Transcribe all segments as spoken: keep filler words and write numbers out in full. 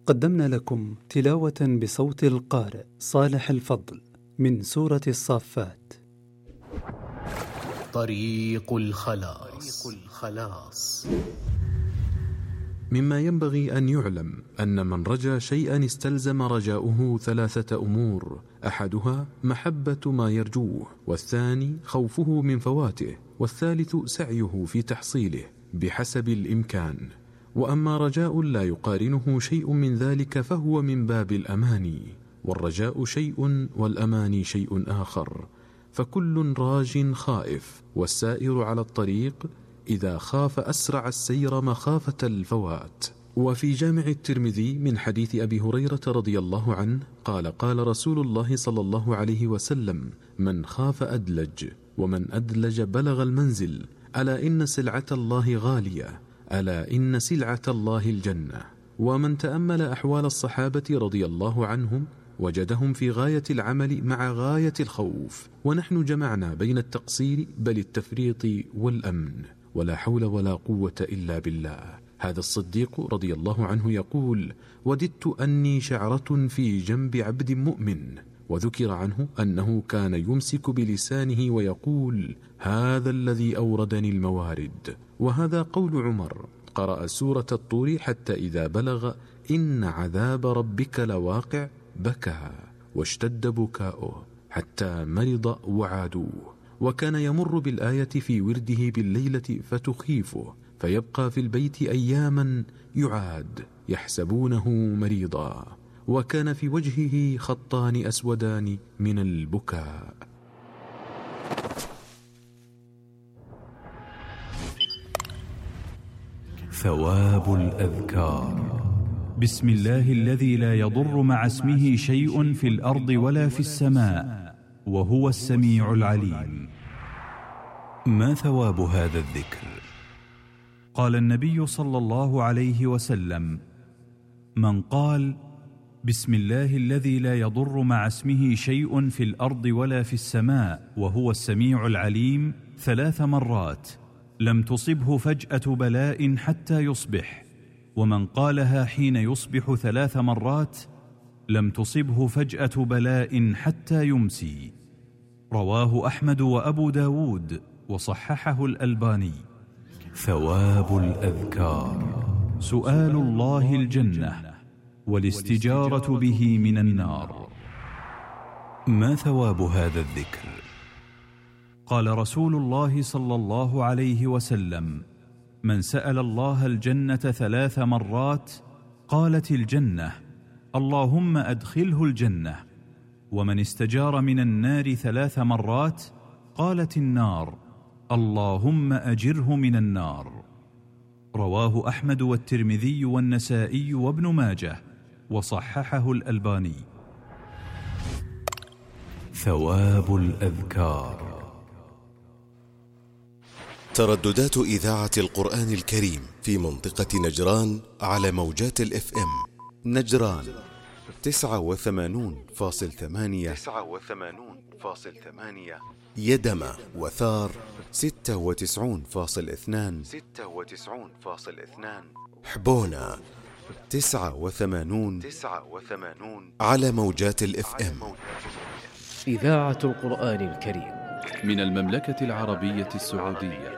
قدمنا لكم تلاوة بصوت القارئ صالح الفضل من سورة الصافات. طريق الخلاص. الخلاص. مما ينبغي أن يعلم أن من رجا شيئا استلزم رجاؤه ثلاثة أمور: أحدها محبة ما يرجوه، والثاني خوفه من فواته، والثالث سعيه في تحصيله بحسب الإمكان. وأما رجاء لا يقارنه شيء من ذلك فهو من باب الأماني، والرجاء شيء والأماني شيء آخر، فكل راج خائف، والسائر على الطريق إذا خاف أسرع السير مخافة الفوات. وفي جامع الترمذي من حديث أبي هريرة رضي الله عنه قال قال رسول الله صلى الله عليه وسلم: من خاف أدلج، ومن أدلج بلغ المنزل، ألا إن سلعة الله غالية، ألا إن سلعة الله الجنة. ومن تأمل أحوال الصحابة رضي الله عنهم وجدهم في غاية العمل مع غاية الخوف، ونحن جمعنا بين التقصير بل التفريط والأمن، ولا حول ولا قوة إلا بالله. هذا الصديق رضي الله عنه يقول: وددت أني شعرة في جنب عبد مؤمن. وذكر عنه أنه كان يمسك بلسانه ويقول: هذا الذي أوردني الموارد. وهذا قول عمر: قرأ سورة الطور حتى إذا بلغ إن عذاب ربك لواقع بكى واشتد بكاؤه حتى مرض وعادوه. وكان يمر بالآية في ورده بالليلة فتخيفه، فيبقى في البيت أياما يعاد يحسبونه مريضا، وكان في وجهه خطان أسودان من البكاء. ثواب الأذكار. بسم الله الذي لا يضر مع اسمه شيء في الأرض ولا في السماء وهو السميع العليم. ما ثواب هذا الذكر؟ قال النبي صلى الله عليه وسلم: من قال بسم الله الذي لا يضر مع اسمه شيء في الأرض ولا في السماء وهو السميع العليم ثلاث مرات لم تصبه فجأة بلاء حتى يصبح، ومن قالها حين يصبح ثلاث مرات لم تصبه فجأة بلاء حتى يمسي. رواه أحمد وأبو داود وصححه الألباني. ثواب الأذكار: سؤال الله الجنة والاستجارة به من النار. ما ثواب هذا الذكر؟ قال رسول الله صلى الله عليه وسلم: من سأل الله الجنة ثلاث مرات قالت الجنة اللهم أدخله الجنة، ومن استجار من النار ثلاث مرات قالت النار اللهم أجره من النار. رواه أحمد والترمذي والنسائي وابن ماجه وصححه الألباني. ثواب الأذكار. ترددات إذاعة القرآن الكريم في منطقة نجران على موجات الإف إم نجران تسعة وثمانون فاصل ثمانية تسعة وثمانون فاصل ثمانية، يدمى وثار ستة وتسعون فاصل اثنان ستة وتسعون فاصل اثنان، حبونا تسعة وثمانون تسعة وثمانون على موجات الإف إم. إذاعة القرآن الكريم من المملكة العربية السعودية.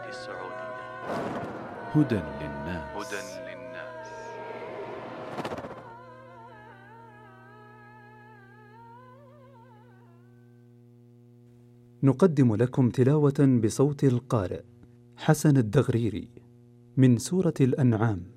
هدى للناس. هدى للناس. نقدم لكم تلاوة بصوت القارئ حسن الدغريري من سورة الأنعام.